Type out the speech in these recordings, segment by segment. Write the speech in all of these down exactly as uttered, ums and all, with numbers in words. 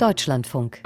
Deutschlandfunk.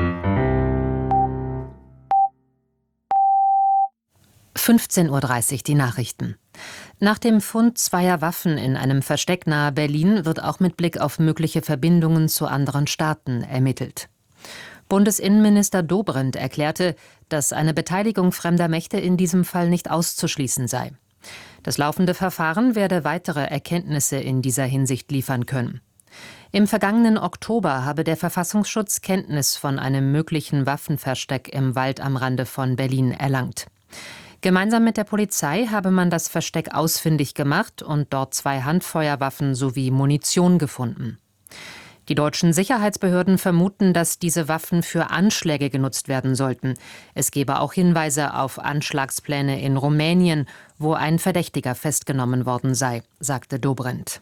fünfzehn Uhr dreißig, die Nachrichten. Nach dem Fund zweier Waffen in einem Versteck nahe Berlin wird auch mit Blick auf mögliche Verbindungen zu anderen Staaten ermittelt. Bundesinnenminister Dobrindt erklärte, dass eine Beteiligung fremder Mächte in diesem Fall nicht auszuschließen sei. Das laufende Verfahren werde weitere Erkenntnisse in dieser Hinsicht liefern können. Im vergangenen Oktober habe der Verfassungsschutz Kenntnis von einem möglichen Waffenversteck im Wald am Rande von Berlin erlangt. Gemeinsam mit der Polizei habe man das Versteck ausfindig gemacht und dort zwei Handfeuerwaffen sowie Munition gefunden. Die deutschen Sicherheitsbehörden vermuten, dass diese Waffen für Anschläge genutzt werden sollten. Es gebe auch Hinweise auf Anschlagspläne in Rumänien, wo ein Verdächtiger festgenommen worden sei, sagte Dobrindt.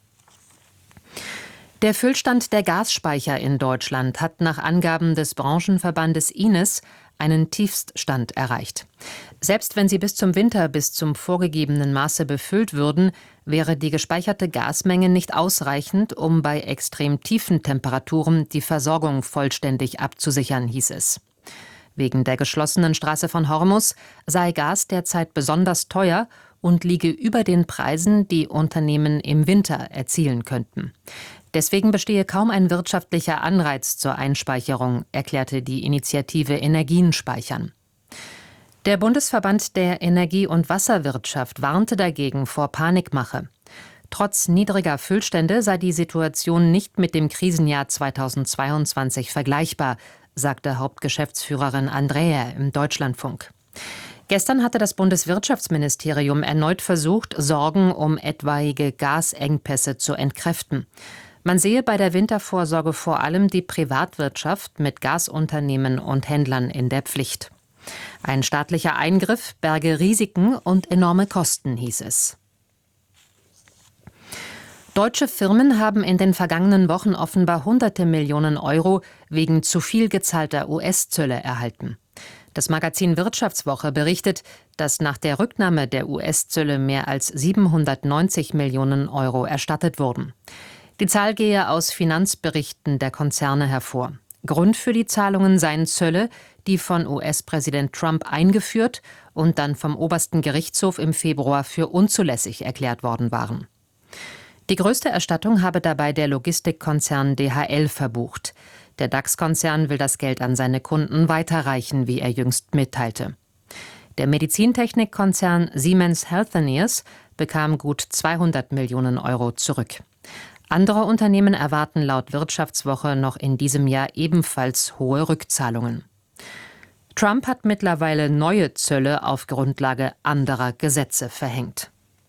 Der Füllstand der Gasspeicher in Deutschland hat nach Angaben des Branchenverbandes I N E S einen Tiefststand erreicht. Selbst wenn sie bis zum Winter bis zum vorgegebenen Maße befüllt würden, wäre die gespeicherte Gasmenge nicht ausreichend, um bei extrem tiefen Temperaturen die Versorgung vollständig abzusichern, hieß es. Wegen der geschlossenen Straße von Hormuz sei Gas derzeit besonders teuer und liege über den Preisen, die Unternehmen im Winter erzielen könnten. Deswegen bestehe kaum ein wirtschaftlicher Anreiz zur Einspeicherung, erklärte die Initiative Energien speichern. Der Bundesverband der Energie- und Wasserwirtschaft warnte dagegen vor Panikmache. Trotz niedriger Füllstände sei die Situation nicht mit dem Krisenjahr zweitausendzweiundzwanzig vergleichbar, sagte Hauptgeschäftsführerin Andrea im Deutschlandfunk. Gestern hatte das Bundeswirtschaftsministerium erneut versucht, Sorgen um etwaige Gasengpässe zu entkräften. Man sehe bei der Wintervorsorge vor allem die Privatwirtschaft mit Gasunternehmen und Händlern in der Pflicht. Ein staatlicher Eingriff berge Risiken und enorme Kosten, hieß es. Deutsche Firmen haben in den vergangenen Wochen offenbar hunderte Millionen Euro wegen zu viel gezahlter U S-Zölle erhalten. Das Magazin Wirtschaftswoche berichtet, dass nach der Rücknahme der U S-Zölle mehr als siebenhundertneunzig Millionen Euro erstattet wurden. Die Zahl gehe aus Finanzberichten der Konzerne hervor. Grund für die Zahlungen seien Zölle, die von U S-Präsident Trump eingeführt und dann vom obersten Gerichtshof im Februar für unzulässig erklärt worden waren. Die größte Erstattung habe dabei der Logistikkonzern D H L verbucht. Der DAX-Konzern will das Geld an seine Kunden weiterreichen, wie er jüngst mitteilte. Der Medizintechnikkonzern Siemens Healthineers bekam gut zweihundert Millionen Euro zurück. Andere Unternehmen erwarten laut Wirtschaftswoche noch in diesem Jahr ebenfalls hohe Rückzahlungen. Trump hat mittlerweile neue Zölle auf Grundlage anderer Gesetze verhängt.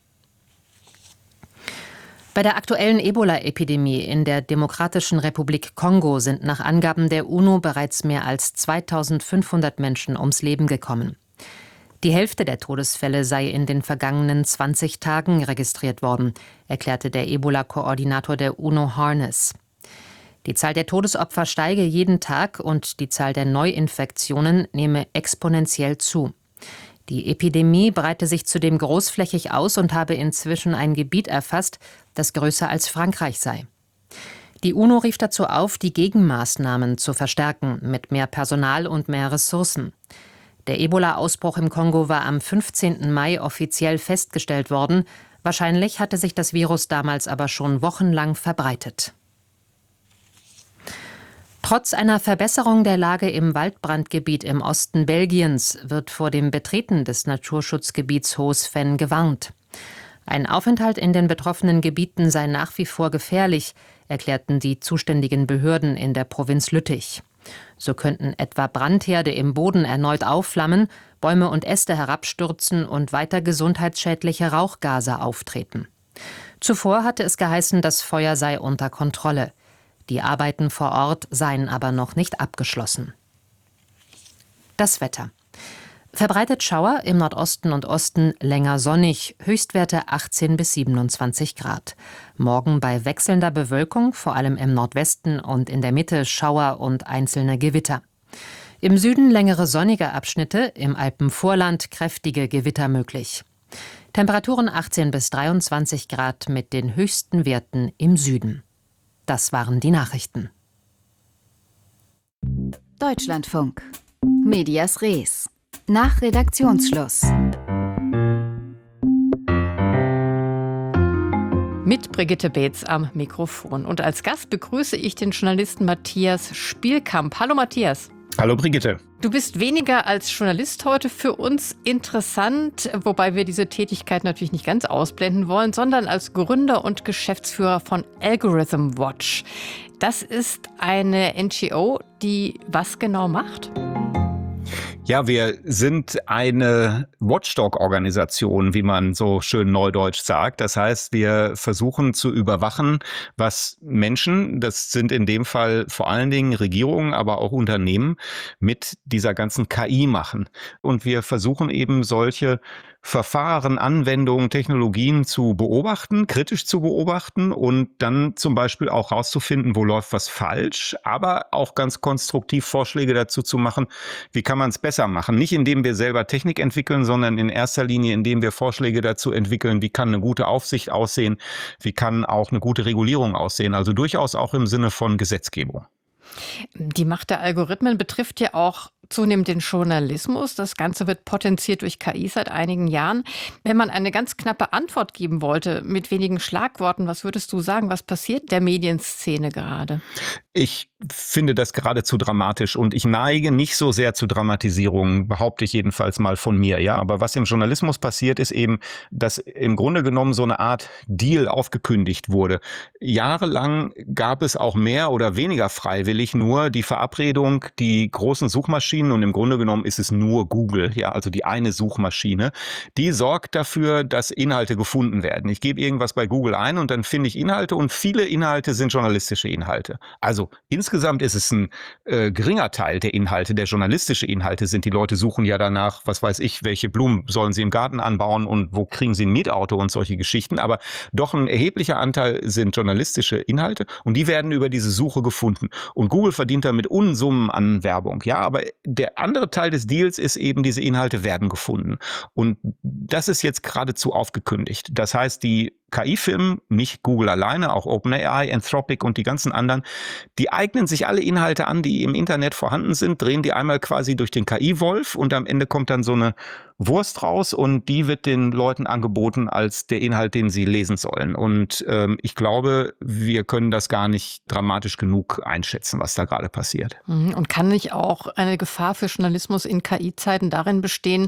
Bei der aktuellen Ebola-Epidemie in der Demokratischen Republik Kongo sind nach Angaben der UNO bereits mehr als zweitausendfünfhundert Menschen ums Leben gekommen. Die Hälfte der Todesfälle sei in den vergangenen zwanzig Tagen registriert worden, erklärte der Ebola-Koordinator der UNO Harness. Die Zahl der Todesopfer steige jeden Tag und die Zahl der Neuinfektionen nehme exponentiell zu. Die Epidemie breite sich zudem großflächig aus und habe inzwischen ein Gebiet erfasst, das größer als Frankreich sei. Die UNO rief dazu auf, die Gegenmaßnahmen zu verstärken, mit mehr Personal und mehr Ressourcen. Der Ebola-Ausbruch im Kongo war am fünfzehnten Mai offiziell festgestellt worden. Wahrscheinlich hatte sich das Virus damals aber schon wochenlang verbreitet. Trotz einer Verbesserung der Lage im Waldbrandgebiet im Osten Belgiens wird vor dem Betreten des Naturschutzgebiets Hoosfen gewarnt. Ein Aufenthalt in den betroffenen Gebieten sei nach wie vor gefährlich, erklärten die zuständigen Behörden in der Provinz Lüttich. So könnten etwa Brandherde im Boden erneut aufflammen, Bäume und Äste herabstürzen und weiter gesundheitsschädliche Rauchgase auftreten. Zuvor hatte es geheißen, das Feuer sei unter Kontrolle. Die Arbeiten vor Ort seien aber noch nicht abgeschlossen. Das Wetter. Verbreitet Schauer, im Nordosten und Osten länger sonnig, Höchstwerte achtzehn bis siebenundzwanzig Grad. Morgen bei wechselnder Bewölkung, vor allem im Nordwesten und in der Mitte Schauer und einzelne Gewitter. Im Süden längere sonnige Abschnitte, im Alpenvorland kräftige Gewitter möglich. Temperaturen achtzehn bis dreiundzwanzig Grad mit den höchsten Werten im Süden. Das waren die Nachrichten. Deutschlandfunk. Medias Res. Nach Redaktionsschluss. Mit Brigitte Beetz am Mikrofon. Und als Gast begrüße ich den Journalisten Matthias Spielkamp. Hallo Matthias. Hallo Brigitte. Du bist weniger als Journalist heute für uns interessant, wobei wir diese Tätigkeit natürlich nicht ganz ausblenden wollen, sondern als Gründer und Geschäftsführer von Algorithm Watch. Das ist eine N G O, die was genau macht? Ja, wir sind eine Watchdog-Organisation, wie man so schön neudeutsch sagt. Das heißt, wir versuchen zu überwachen, was Menschen, das sind in dem Fall vor allen Dingen Regierungen, aber auch Unternehmen, mit dieser ganzen K I machen. Und wir versuchen eben solche Verfahren, Anwendungen, Technologien zu beobachten, kritisch zu beobachten und dann zum Beispiel auch rauszufinden, wo läuft was falsch, aber auch ganz konstruktiv Vorschläge dazu zu machen, wie kann man es besser machen. Nicht indem wir selber Technik entwickeln, sondern in erster Linie, indem wir Vorschläge dazu entwickeln, wie kann eine gute Aufsicht aussehen, wie kann auch eine gute Regulierung aussehen, also durchaus auch im Sinne von Gesetzgebung. Die Macht der Algorithmen betrifft ja auch zunehmend den Journalismus. Das Ganze wird potenziert durch K I seit einigen Jahren. Wenn man eine ganz knappe Antwort geben wollte, mit wenigen Schlagworten, was würdest du sagen, was passiert der Medienszene gerade? Ich finde das geradezu dramatisch und ich neige nicht so sehr zu Dramatisierung, behaupte ich jedenfalls mal von mir. Ja, aber was im Journalismus passiert, ist eben, dass im Grunde genommen so eine Art Deal aufgekündigt wurde. Jahrelang gab es auch mehr oder weniger freiwillig nur die Verabredung, die großen Suchmaschinen, und im Grunde genommen ist es nur Google, ja, also die eine Suchmaschine, die sorgt dafür, dass Inhalte gefunden werden. Ich gebe irgendwas bei Google ein und dann finde ich Inhalte und viele Inhalte sind journalistische Inhalte. Also insgesamt ist es ein äh, geringer Teil der Inhalte, der journalistische Inhalte sind. Die Leute suchen ja danach, was weiß ich, welche Blumen sollen sie im Garten anbauen und wo kriegen sie ein Mietauto und solche Geschichten. Aber doch ein erheblicher Anteil sind journalistische Inhalte und die werden über diese Suche gefunden. Und Google verdient damit Unsummen an Werbung. Ja, aber der andere Teil des Deals ist eben, diese Inhalte werden gefunden. Und das ist jetzt geradezu aufgekündigt. Das heißt, die K I-Firmen, nicht Google alleine, auch OpenAI, Anthropic und die ganzen anderen, die eignen sich alle Inhalte an, die im Internet vorhanden sind, drehen die einmal quasi durch den K I-Wolf und am Ende kommt dann so eine Wurst raus und die wird den Leuten angeboten als der Inhalt, den sie lesen sollen. Und ähm, ich glaube, wir können das gar nicht dramatisch genug einschätzen, was da gerade passiert. Und kann nicht auch eine Gefahr für Journalismus in K I-Zeiten darin bestehen,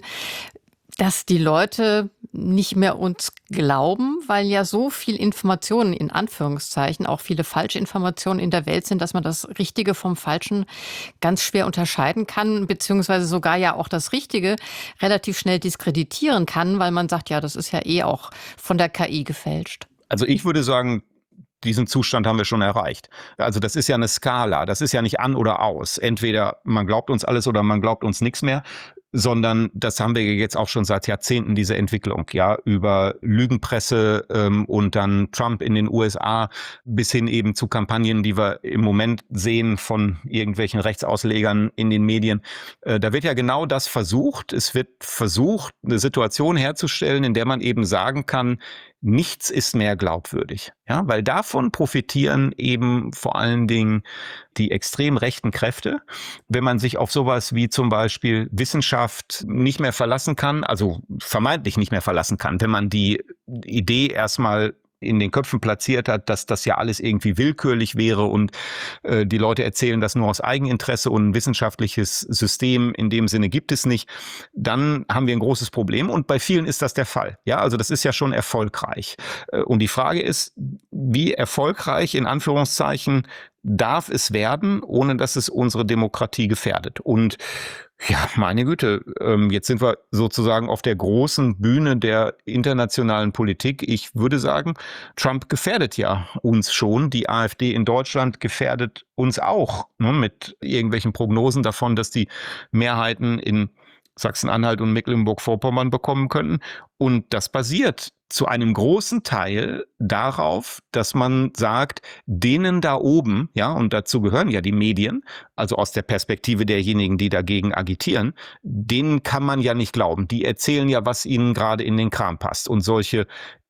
dass die Leute nicht mehr uns glauben, weil ja so viel Informationen, in Anführungszeichen, auch viele Falschinformationen in der Welt sind, dass man das Richtige vom Falschen ganz schwer unterscheiden kann, beziehungsweise sogar ja auch das Richtige relativ schnell diskreditieren kann, weil man sagt, ja, das ist ja eh auch von der K I gefälscht. Also ich würde sagen, diesen Zustand haben wir schon erreicht. Also das ist ja eine Skala, das ist ja nicht an oder aus. Entweder man glaubt uns alles oder man glaubt uns nichts mehr, sondern das haben wir jetzt auch schon seit Jahrzehnten, diese Entwicklung, ja, über Lügenpresse ähm, und dann Trump in den U S A bis hin eben zu Kampagnen, die wir im Moment sehen von irgendwelchen Rechtsauslegern in den Medien. Äh, da wird ja genau das versucht. Es wird versucht, eine Situation herzustellen, in der man eben sagen kann, nichts ist mehr glaubwürdig, ja, weil davon profitieren eben vor allen Dingen die extrem rechten Kräfte. Wenn man sich auf sowas wie zum Beispiel Wissenschaft nicht mehr verlassen kann, also vermeintlich nicht mehr verlassen kann, wenn man die Idee erstmal in den Köpfen platziert hat, dass das ja alles irgendwie willkürlich wäre und äh, die Leute erzählen das nur aus Eigeninteresse und ein wissenschaftliches System in dem Sinne gibt es nicht, dann haben wir ein großes Problem und bei vielen ist das der Fall. Ja, also das ist ja schon erfolgreich. Äh, und die Frage ist, wie erfolgreich in Anführungszeichen darf es werden, ohne dass es unsere Demokratie gefährdet? Und ja, meine Güte, ähm, jetzt sind wir sozusagen auf der großen Bühne der internationalen Politik. Ich würde sagen, Trump gefährdet ja uns schon. Die AfD in Deutschland gefährdet uns auch, ne, mit irgendwelchen Prognosen davon, dass die Mehrheiten in Sachsen-Anhalt und Mecklenburg-Vorpommern bekommen könnten. Und das basiert zu einem großen Teil darauf, dass man sagt, denen da oben, ja, und dazu gehören ja die Medien, also aus der Perspektive derjenigen, die dagegen agitieren, denen kann man ja nicht glauben. Die erzählen ja, was ihnen gerade in den Kram passt. Und solche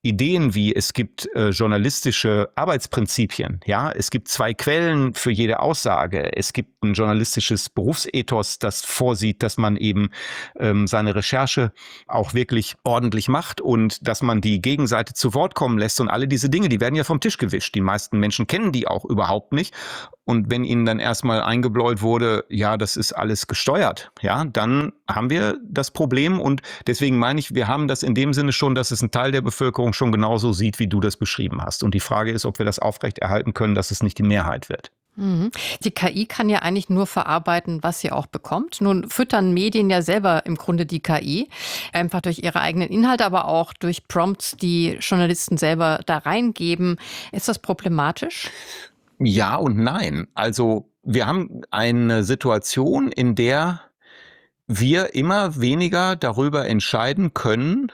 Ideen wie, es gibt äh, journalistische Arbeitsprinzipien, ja, es gibt zwei Quellen für jede Aussage, es gibt ein journalistisches Berufsethos, das vorsieht, dass man eben ähm, seine Recherche auch wirklich ordentlich macht und dass man die Gegenseite zu Wort kommen lässt und alle diese Dinge, die werden ja vom Tisch gewischt. Die meisten Menschen kennen die auch überhaupt nicht. Und wenn ihnen dann erstmal eingebläut wurde, ja, das ist alles gesteuert, ja, dann haben wir das Problem. Und deswegen meine ich, wir haben das in dem Sinne schon, dass es ein Teil der Bevölkerung schon genauso sieht, wie du das beschrieben hast. Und die Frage ist, ob wir das aufrechterhalten können, dass es nicht die Mehrheit wird. Mhm. Die K I kann ja eigentlich nur verarbeiten, was sie auch bekommt. Nun füttern Medien ja selber im Grunde die K I, einfach durch ihre eigenen Inhalte, aber auch durch Prompts, die Journalisten selber da reingeben. Ist das problematisch? Ja und nein. Also wir haben eine Situation, in der wir immer weniger darüber entscheiden können,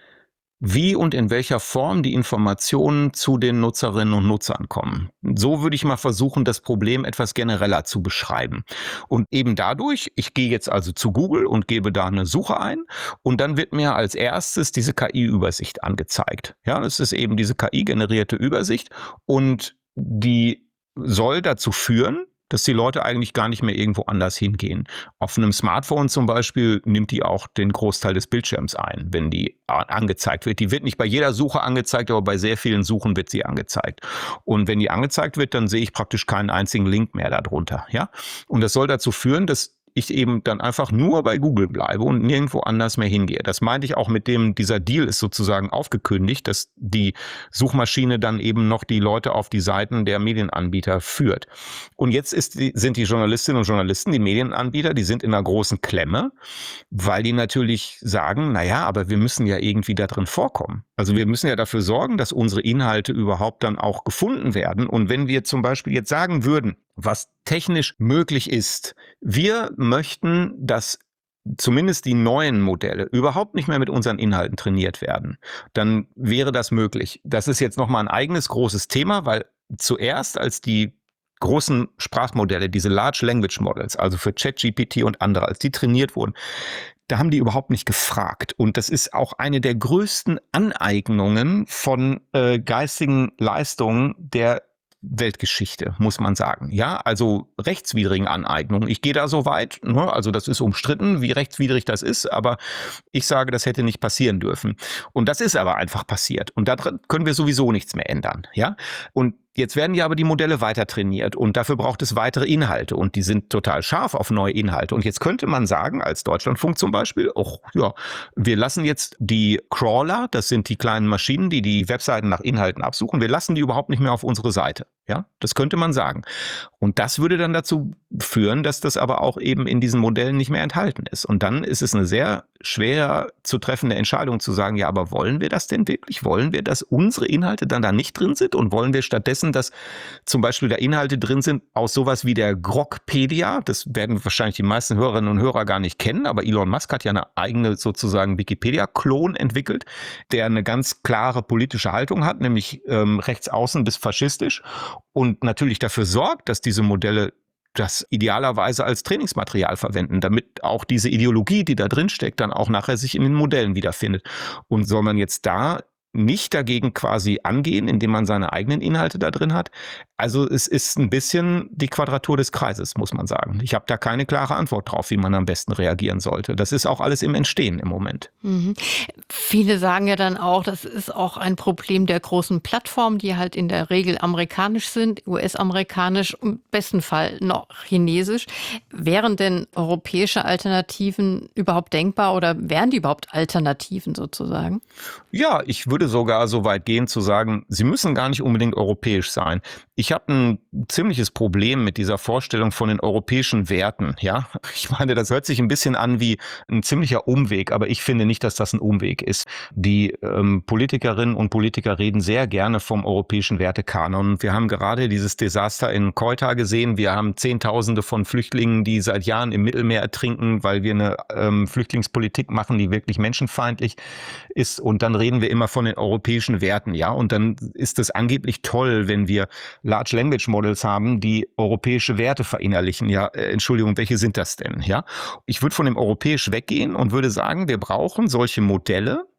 wie und in welcher Form die Informationen zu den Nutzerinnen und Nutzern kommen. So würde ich mal versuchen, das Problem etwas genereller zu beschreiben. Und eben dadurch, ich gehe jetzt also zu Google und gebe da eine Suche ein und dann wird mir als erstes diese K I-Übersicht angezeigt. Ja, das ist eben diese K I-generierte Übersicht und die soll dazu führen, dass die Leute eigentlich gar nicht mehr irgendwo anders hingehen. Auf einem Smartphone zum Beispiel nimmt die auch den Großteil des Bildschirms ein, wenn die angezeigt wird. Die wird nicht bei jeder Suche angezeigt, aber bei sehr vielen Suchen wird sie angezeigt. Und wenn die angezeigt wird, dann sehe ich praktisch keinen einzigen Link mehr darunter. Ja? Und das soll dazu führen, dass ich eben dann einfach nur bei Google bleibe und nirgendwo anders mehr hingehe. Das meinte ich auch mit dem, dieser Deal ist sozusagen aufgekündigt, dass die Suchmaschine dann eben noch die Leute auf die Seiten der Medienanbieter führt. Und jetzt ist die, sind die Journalistinnen und Journalisten, die Medienanbieter, die sind in einer großen Klemme, weil die natürlich sagen, naja, aber wir müssen ja irgendwie da drin vorkommen. Also wir müssen ja dafür sorgen, dass unsere Inhalte überhaupt dann auch gefunden werden. Und wenn wir zum Beispiel jetzt sagen würden, was technisch möglich ist, wir möchten, dass zumindest die neuen Modelle überhaupt nicht mehr mit unseren Inhalten trainiert werden, dann wäre das möglich. Das ist jetzt nochmal ein eigenes großes Thema, weil zuerst als die großen Sprachmodelle, diese Large Language Models, also für ChatGPT und andere, als die trainiert wurden, da haben die überhaupt nicht gefragt. Und das ist auch eine der größten Aneignungen von äh, geistigen Leistungen der Weltgeschichte, muss man sagen. Ja, also rechtswidrigen Aneignungen. Ich gehe da so weit, ne? Also das ist umstritten, wie rechtswidrig das ist, aber ich sage, das hätte nicht passieren dürfen. Und das ist aber einfach passiert. Und da können wir sowieso nichts mehr ändern. Ja, und jetzt werden ja aber die Modelle weiter trainiert und dafür braucht es weitere Inhalte und die sind total scharf auf neue Inhalte. Und jetzt könnte man sagen, als Deutschlandfunk zum Beispiel, oh ja, wir lassen jetzt die Crawler, das sind die kleinen Maschinen, die die Webseiten nach Inhalten absuchen, wir lassen die überhaupt nicht mehr auf unsere Seite. Ja, das könnte man sagen. Und das würde dann dazu führen, dass das aber auch eben in diesen Modellen nicht mehr enthalten ist. Und dann ist es eine sehr schwer zu treffende Entscheidung zu sagen, ja, aber wollen wir das denn wirklich? Wollen wir, dass unsere Inhalte dann da nicht drin sind? Und wollen wir stattdessen, dass zum Beispiel da Inhalte drin sind aus sowas wie der Grokpedia? Das werden wahrscheinlich die meisten Hörerinnen und Hörer gar nicht kennen, aber Elon Musk hat ja eine eigene sozusagen Wikipedia-Klon entwickelt, der eine ganz klare politische Haltung hat, nämlich ähm, rechtsaußen bis faschistisch und natürlich dafür sorgt, dass diese Modelle das idealerweise als Trainingsmaterial verwenden, damit auch diese Ideologie, die da drin steckt, dann auch nachher sich in den Modellen wiederfindet. Und soll man jetzt da nicht dagegen quasi angehen, indem man seine eigenen Inhalte da drin hat? Also es ist ein bisschen die Quadratur des Kreises, muss man sagen. Ich habe da keine klare Antwort drauf, wie man am besten reagieren sollte. Das ist auch alles im Entstehen im Moment. Mhm. Viele sagen ja dann auch, das ist auch ein Problem der großen Plattformen, die halt in der Regel amerikanisch sind, U S-amerikanisch, im besten Fall noch chinesisch. Wären denn europäische Alternativen überhaupt denkbar oder wären die überhaupt Alternativen sozusagen? Ja, ich würde sogar so weit gehen zu sagen, sie müssen gar nicht unbedingt europäisch sein. Ich habe ein ziemliches Problem mit dieser Vorstellung von den europäischen Werten. Ja, ich meine, das hört sich ein bisschen an wie ein ziemlicher Umweg, aber ich finde nicht, dass das ein Umweg ist. Die ähm, Politikerinnen und Politiker reden sehr gerne vom europäischen Wertekanon. Wir haben gerade dieses Desaster in Ceuta gesehen. Wir haben Zehntausende von Flüchtlingen, die seit Jahren im Mittelmeer ertrinken, weil wir eine ähm, Flüchtlingspolitik machen, die wirklich menschenfeindlich ist. Und dann reden wir immer von den europäischen Werten, ja. Und dann ist es angeblich toll, wenn wir Large Language Models haben, die europäische Werte verinnerlichen. Ja, äh, Entschuldigung, welche sind das denn? Ja, ich würde von dem europäisch weggehen und würde sagen, wir brauchen solche Modelle,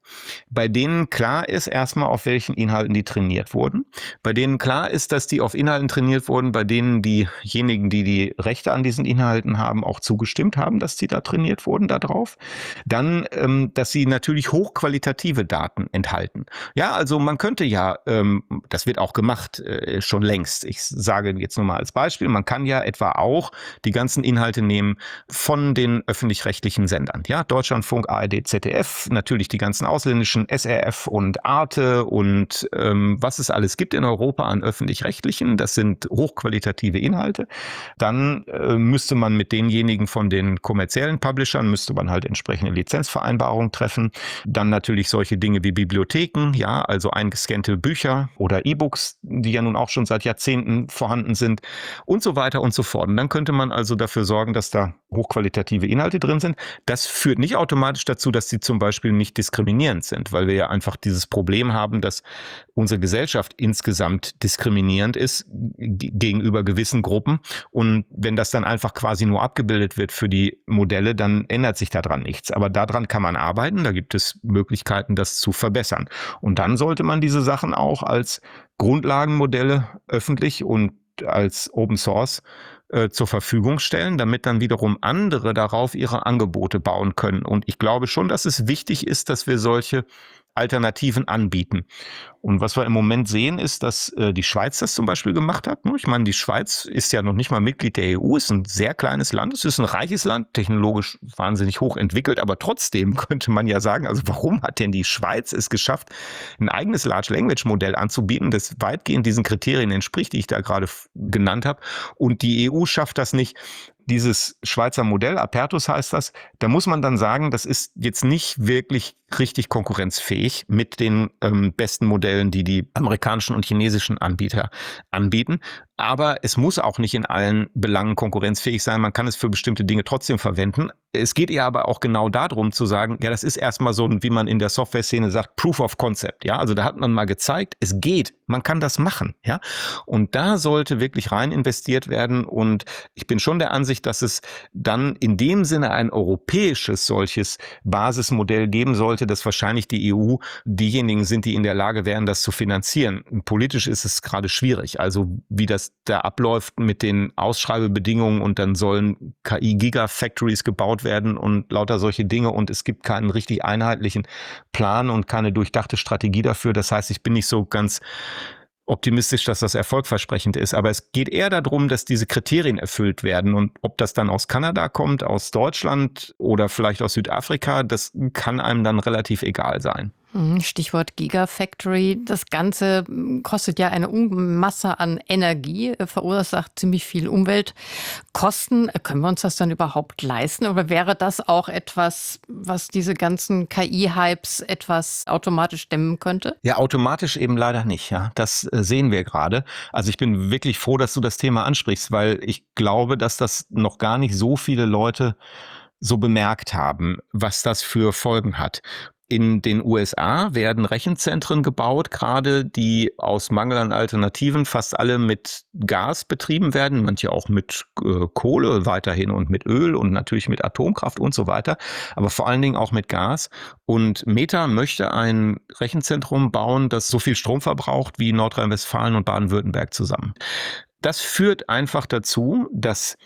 bei denen klar ist erstmal, auf welchen Inhalten die trainiert wurden, bei denen klar ist, dass die auf Inhalten trainiert wurden, bei denen diejenigen, die die Rechte an diesen Inhalten haben, auch zugestimmt haben, dass die da trainiert wurden, da drauf. Dann, ähm, dass sie natürlich hochqualitative Daten enthalten. Ja, also man könnte ja, ähm, das wird auch gemacht, äh, schon längst. Ich sage jetzt nur mal als Beispiel, man kann ja etwa auch die ganzen Inhalte nehmen von den öffentlich-rechtlichen Sendern. Ja, Deutschlandfunk, A R D, Z D F, natürlich die ganzen ausländischen, S R F und Arte und ähm, was es alles gibt in Europa an öffentlich-rechtlichen. Das sind hochqualitative Inhalte. Dann äh, müsste man mit denjenigen von den kommerziellen Publishern, müsste man halt entsprechende Lizenzvereinbarungen treffen. Dann natürlich solche Dinge wie Bibliotheken, ja, also eingescannte Bücher oder E-Books, die ja nun auch schon seit Jahrzehnten vorhanden sind und so weiter und so fort. Und dann könnte man also dafür sorgen, dass da hochqualitative Inhalte drin sind. Das führt nicht automatisch dazu, dass sie zum Beispiel nicht diskriminierend sind, weil wir ja einfach dieses Problem haben, dass unsere Gesellschaft insgesamt diskriminierend ist g- gegenüber gewissen Gruppen. Und wenn das dann einfach quasi nur abgebildet wird für die Modelle, dann ändert sich daran nichts. Aber daran kann man arbeiten, da gibt es Möglichkeiten, das zu verbessern. Und dann sollte man diese Sachen auch als Grundlagenmodelle öffentlich und als Open Source äh, zur Verfügung stellen, damit dann wiederum andere darauf ihre Angebote bauen können. Und ich glaube schon, dass es wichtig ist, dass wir solche Alternativen anbieten. Und was wir im Moment sehen, ist, dass äh, die Schweiz das zum Beispiel gemacht hat. Ich meine, die Schweiz ist ja noch nicht mal Mitglied der E U, ist ein sehr kleines Land, es ist ein reiches Land, technologisch wahnsinnig hoch entwickelt, aber trotzdem könnte man ja sagen, also warum hat denn die Schweiz es geschafft, ein eigenes Large Language Modell anzubieten, das weitgehend diesen Kriterien entspricht, die ich da gerade f- genannt habe, und die E U schafft das nicht. Dieses Schweizer Modell, Apertus heißt das, da muss man dann sagen, das ist jetzt nicht wirklich richtig konkurrenzfähig mit den ähm, besten Modellen, die die amerikanischen und chinesischen Anbieter anbieten. Aber es muss auch nicht in allen Belangen konkurrenzfähig sein. Man kann es für bestimmte Dinge trotzdem verwenden. Es geht eher aber auch genau darum zu sagen, ja, das ist erstmal so, wie man in der Software-Szene sagt, Proof of Concept. Ja, also da hat man mal gezeigt, es geht, man kann das machen. Ja, und da sollte wirklich rein investiert werden. Und ich bin schon der Ansicht, dass es dann in dem Sinne ein europäisches solches Basismodell geben sollte, dass wahrscheinlich die E U diejenigen sind, die in der Lage wären, das zu finanzieren. Politisch ist es gerade schwierig. Also wie das da abläuft mit den Ausschreibebedingungen, und dann sollen K I-Gigafactories gebaut werden und lauter solche Dinge, und es gibt keinen richtig einheitlichen Plan und keine durchdachte Strategie dafür. Das heißt, ich bin nicht so ganz optimistisch, dass das erfolgversprechend ist. Aber es geht eher darum, dass diese Kriterien erfüllt werden. Und ob das dann aus Kanada kommt, aus Deutschland oder vielleicht aus Südafrika, das kann einem dann relativ egal sein. Stichwort Gigafactory. Das Ganze kostet ja eine Unmasse an Energie, verursacht ziemlich viel Umweltkosten. Können wir uns das dann überhaupt leisten? Oder wäre das auch etwas, was diese ganzen K I-Hypes etwas automatisch dämmen könnte? Ja, automatisch eben leider nicht. Ja, das äh, sehen wir gerade. Also ich bin wirklich froh, dass du das Thema ansprichst, weil ich glaube, dass das noch gar nicht so viele Leute so bemerkt haben, was das für Folgen hat. In den U S A werden Rechenzentren gebaut, gerade die aus Mangel an Alternativen fast alle mit Gas betrieben werden, manche auch mit äh, Kohle weiterhin und mit Öl und natürlich mit Atomkraft und so weiter, aber vor allen Dingen auch mit Gas. Und Meta möchte ein Rechenzentrum bauen, das so viel Strom verbraucht wie Nordrhein-Westfalen und Baden-Württemberg zusammen. Das führt einfach dazu, dass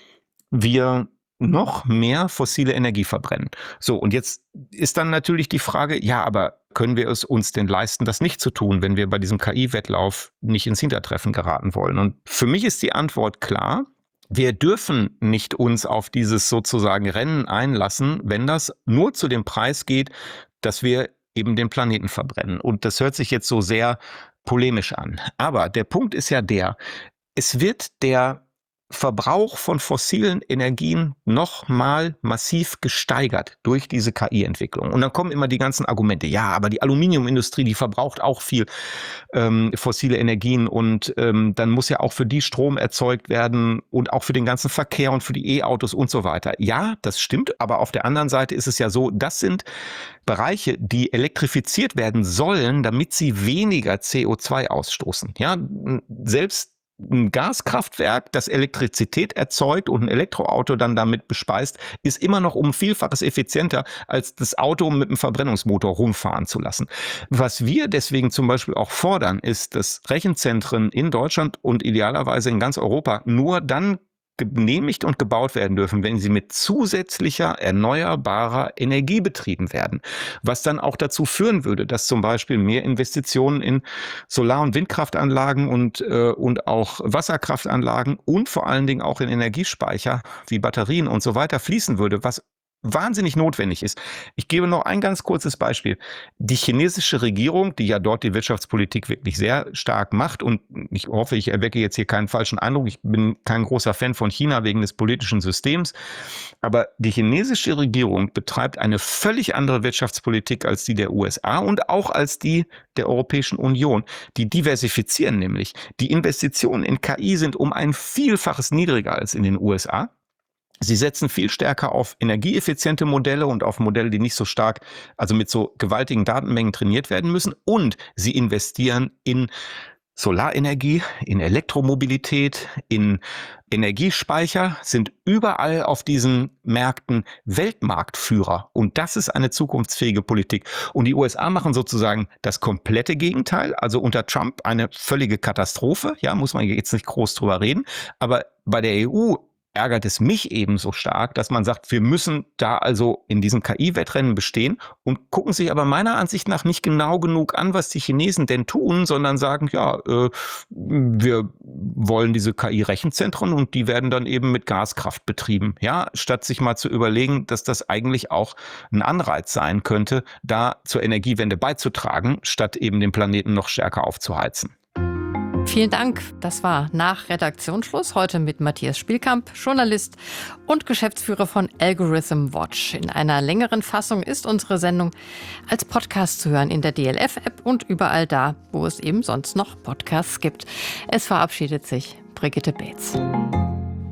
wir noch mehr fossile Energie verbrennen. So, und jetzt ist dann natürlich die Frage, ja, aber können wir es uns denn leisten, das nicht zu tun, wenn wir bei diesem K I-Wettlauf nicht ins Hintertreffen geraten wollen? Und für mich ist die Antwort klar. Wir dürfen nicht uns auf dieses sozusagen Rennen einlassen, wenn das nur zu dem Preis geht, dass wir eben den Planeten verbrennen. Und das hört sich jetzt so sehr polemisch an. Aber der Punkt ist ja der, es wird der Verbrauch von fossilen Energien nochmal massiv gesteigert durch diese K I-Entwicklung. Und dann kommen immer die ganzen Argumente, ja, aber die Aluminiumindustrie, die verbraucht auch viel ähm, fossile Energien, und ähm, dann muss ja auch für die Strom erzeugt werden und auch für den ganzen Verkehr und für die E-Autos und so weiter. Ja, das stimmt, aber auf der anderen Seite ist es ja so, das sind Bereiche, die elektrifiziert werden sollen, damit sie weniger C O zwei ausstoßen. Ja, selbst ein Gaskraftwerk, das Elektrizität erzeugt und ein Elektroauto dann damit bespeist, ist immer noch um ein Vielfaches effizienter, als das Auto mit einem Verbrennungsmotor rumfahren zu lassen. Was wir deswegen zum Beispiel auch fordern, ist, dass Rechenzentren in Deutschland und idealerweise in ganz Europa nur dann genehmigt und gebaut werden dürfen, wenn sie mit zusätzlicher erneuerbarer Energie betrieben werden. Was dann auch dazu führen würde, dass zum Beispiel mehr Investitionen in Solar- und Windkraftanlagen und, äh, und auch Wasserkraftanlagen und vor allen Dingen auch in Energiespeicher wie Batterien und so weiter fließen würde, was wahnsinnig notwendig ist. Ich gebe noch ein ganz kurzes Beispiel. Die chinesische Regierung, die ja dort die Wirtschaftspolitik wirklich sehr stark macht, und ich hoffe, ich erwecke jetzt hier keinen falschen Eindruck, ich bin kein großer Fan von China wegen des politischen Systems, aber die chinesische Regierung betreibt eine völlig andere Wirtschaftspolitik als die der U S A und auch als die der Europäischen Union. Die diversifizieren nämlich. Die Investitionen in K I sind um ein Vielfaches niedriger als in den U S A. Sie setzen viel stärker auf energieeffiziente Modelle und auf Modelle, die nicht so stark, also mit so gewaltigen Datenmengen trainiert werden müssen. Und sie investieren in Solarenergie, in Elektromobilität, in Energiespeicher, sind überall auf diesen Märkten Weltmarktführer. Und das ist eine zukunftsfähige Politik. Und die U S A machen sozusagen das komplette Gegenteil. Also unter Trump eine völlige Katastrophe. Ja, muss man jetzt nicht groß drüber reden. Aber bei der E U ärgert es mich eben so stark, dass man sagt, wir müssen da also in diesem K I-Wettrennen bestehen und gucken sich aber meiner Ansicht nach nicht genau genug an, was die Chinesen denn tun, sondern sagen, ja, äh, wir wollen diese K I-Rechenzentren und die werden dann eben mit Gaskraft betrieben. Ja, statt sich mal zu überlegen, dass das eigentlich auch ein Anreiz sein könnte, da zur Energiewende beizutragen, statt eben den Planeten noch stärker aufzuheizen. Vielen Dank. Das war nach Redaktionsschluss heute mit Matthias Spielkamp, Journalist und Geschäftsführer von Algorithm Watch. In einer längeren Fassung ist unsere Sendung als Podcast zu hören in der D L F-App und überall da, wo es eben sonst noch Podcasts gibt. Es verabschiedet sich Brigitte Beetz.